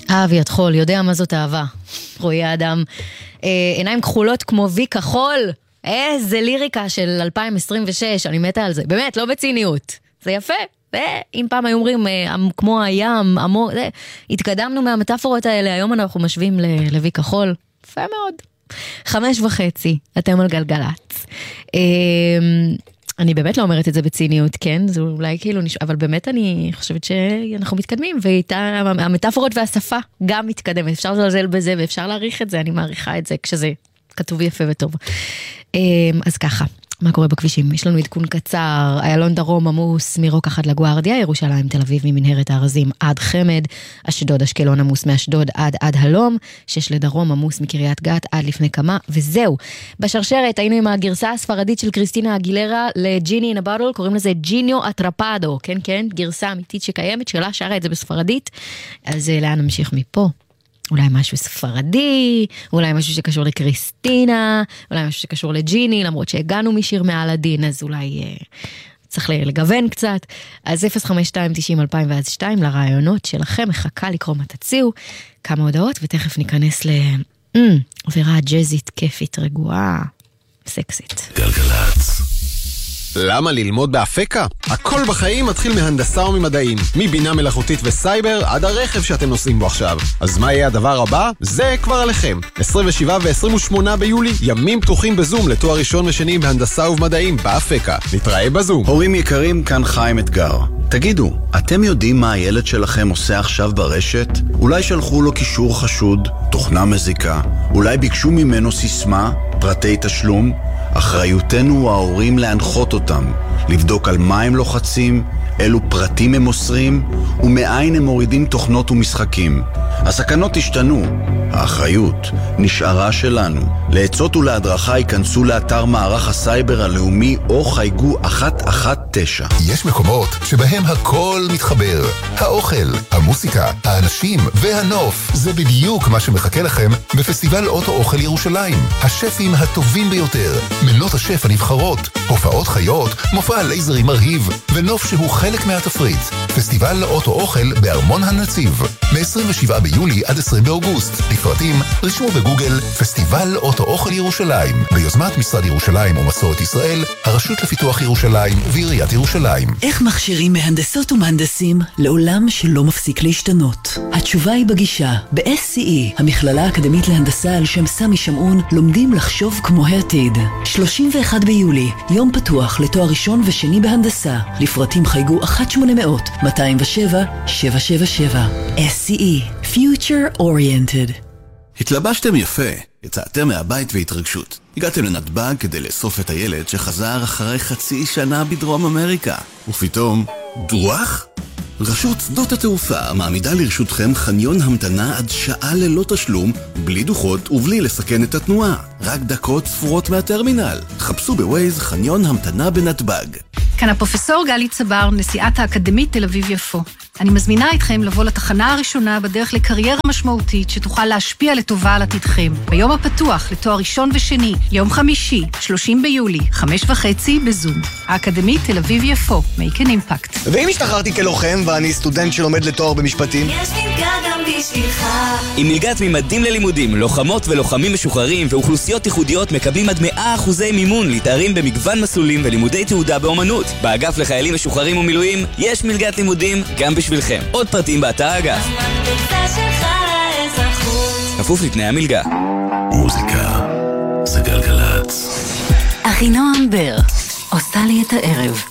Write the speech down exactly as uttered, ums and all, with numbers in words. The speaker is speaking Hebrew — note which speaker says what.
Speaker 1: אהבי את חול, יודע מה זאת אהבה. רואי האדם. אה, עיניים כחולות כמו וי כחול. איזה ליריקה של אלפיים עשרים ושש, אני מתה על זה. באמת, לא בציניות. זה יפה. ואם פעם היו אומרים, אה, כמו הים, עמו, זה, התקדמנו מהמטאפורות האלה, היום אנחנו משווים ל- לוי כחול. יפה מאוד. חמש וחצי, אתם על גלגלת. אה, אני באמת לא אומרת את זה בציניות, כן? זה אולי כאילו נשמע, אבל באמת אני חושבת שאנחנו מתקדמים, ואיתה המטאפורות והשפה גם מתקדמת. אפשר לזלזל בזה ואפשר להעריך את זה, אני מעריכה את זה כשזה כתוב יפה וטוב. אז ככה, מה קורה בכבישים? יש לנו עדכון קצר, איילון דרום עמוס מרוקח עד לגוארדיה, ירושלים תל אביב ממנהרת הארזים עד חמד, אשדוד אשקלון עמוס מאשדוד עד עד הלום, שש לדרום עמוס מקריית גת עד לפני כמה, וזהו. בשרשרת היינו עם הגרסה הספרדית של קריסטינה אגילרה לג'יני אין א בוטל, קוראים לזה ג'יניו אטרפדו, כן כן, גרסה אמיתית שקיימת, שלה שרה את זה בספרדית. אז לאן נמשיך מפה? אולי משהו ספרדי, אולי משהו שקשור לקריסטינה, אולי משהו שקשור לג'יני, למרות שהגענו משיר מעל הדין, אז אולי אה, צריך לגוון קצת. אז אפס חמש שתיים תשעים אלפיים ואז שתיים לרעיונות שלכם, מחכה לקרוא מה תציעו, כמה הודעות, ותכף ניכנס לאווירה ג'זית, כיפית, רגועה, סקסית.
Speaker 2: גלגלץ. למה ללמוד באפקה? הכל בחיים מתחיל מהנדסה וממדעים, מבינה מלאכותית וסייבר עד הרכב שאתם נוסעים בו עכשיו. אז מה יהיה הדבר הבא? זה כבר עליכם. עשרים ושבעה ו-עשרים ושמונה ביולי, ימים פתוחים בזום לתואר ראשון ושני בהנדסה ובמדעים באפקה. נתראה בזום.
Speaker 3: הורים יקרים, כאן חיים אתגר. תגידו, אתם יודעים מה הילד שלכם עושה עכשיו ברשת? אולי שלחו לו קישור חשוד, תוכנה מזיקה, אולי ביקשו ממנו סיסמה, פרטי תשלום? אחריותנו ההורים להנחות אותם, לבדוק על מה הם לוחצים, אילו פרטים הם מוסרים, ומאין הם מורידים תוכנות ומשחקים. הסכנות השתנו, האחריות נשארה שלנו. לעצות ולהדרכה ייכנסו לאתר מערך הסייבר הלאומי או חייגו אחת אחת תשע.
Speaker 4: יש מקומות שבהם הכל מתחבר. האוכל, המוסיקה, האנשים והנוף. זה בדיוק מה שמחכה לכם בפסטיבל אוטו אוכל ירושלים. השפים הטובים ביותר, מנות השף הנבחרות, הופעות חיות, מופע לייזרי מרהיב, ונוף שהוא חלק מהתפריט. פסטיבל אוטו אוכל בארמון הנציב. מ-עשרים ושבעה ביולי עד עשרים באוגוסט. לפרטים רשמו בגוגל פסטיבל אוטו אוכל ירושלים, ביוזמת משרד ירושלים ומסורת ישראל, הרשות לפיתוח ירושלים ועיריית ירושלים.
Speaker 5: איך מכשירים מהנדסות ומהנדסים לעולם שלא מפסיק להשתנות? התשובה היא בגישה. ב-אס סי אי, המכללה האקדמית להנדסה על שם סמי שמעון, לומדים לחשוב כמו העתיד. שלושים ואחד ביולי, יום פתוח לתואר ראשון ושני בהנדסה. לפרטים חייגו אחת שמונה מאות מאתיים ושבע שבע שבע שבע. אס סי אי, Future Oriented.
Speaker 6: התלבשתם יפה, יצאתם מהבית והתרגשות. הגעתם לנתב"ג כדי לאסוף את הילד שחזר אחרי חצי שנה בדרום אמריקה. ופתאום, דוח? רשות שדות התעופה מעמידה לרשותכם חניון המתנה עד שעה ללא תשלום, בלי דוחות ובלי לסכן את התנועה. רק דקות ספורות מהטרמינל. חפשו בווייז חניון המתנה בנתב"ג.
Speaker 7: כאן הפרופסור גלי צבר, נשיאת האקדמית תל אביב יפו. אני מזמינה אתכם לבוא לתחנה הראשונה בדרך לקריירה משמעותית שתוכל להשפיע לטובה על עתידכם. ביום הפתוח לתואר ראשון ושני, יום חמישי, שלושים ביולי, חמש וחצי בזום. האקדמית תל אביב יפו, make an impact.
Speaker 8: ואם השתחררתי כלוחם ואני סטודנט שלומד לתואר במשפטים?
Speaker 9: יש מלגה גם בשבילך.
Speaker 10: עם מלגת ממדים ללימודים, לוחמות ולוחמים משוחררים ואוכלוסיות ייחודיות מקבלים עד מאה אחוזי מימון להתארים במגוון מסלולים ולימודי תעודה באומנות. באגף לחיילים משוחררים ומילואים יש מלגת לימודים גם בשבילכם. עוד פרטים באתר האגף. כפוף לתנאי המלגה.
Speaker 2: מוזיקה זה גלגלץ.
Speaker 5: אחינועם בר עושה לי את הערב.